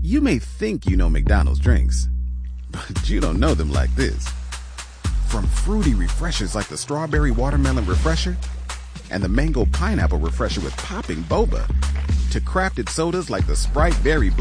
You may think you know McDonald's drinks, but you don't know them like this. From fruity refreshers like the Strawberry Watermelon Refresher and the Mango Pineapple Refresher with popping boba, to crafted sodas like the Sprite Berry